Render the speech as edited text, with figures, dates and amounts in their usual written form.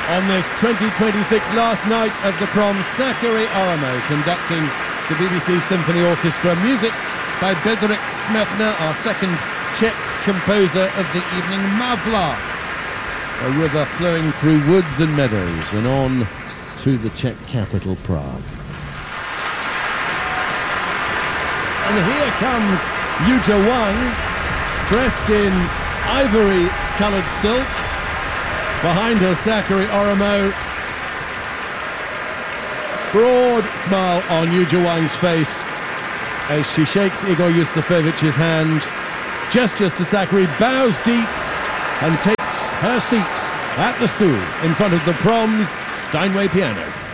On this 2026 last night of the proms, Sakari Oramo conducting the BBC Symphony Orchestra. Music by Bedřich Smetana, our second Czech composer of the evening. Mavlast, a river flowing through woods and meadows and on through the Czech capital, Prague. And here comes Yuja Wang, dressed in ivory-coloured silk. Behind her, Sakari Oramo. Broad smile on Yuja Wang's face as she shakes Igor Yusufovich's hand, gestures to Sakari, bows deep and takes her seat at the stool in front of the proms Steinway piano.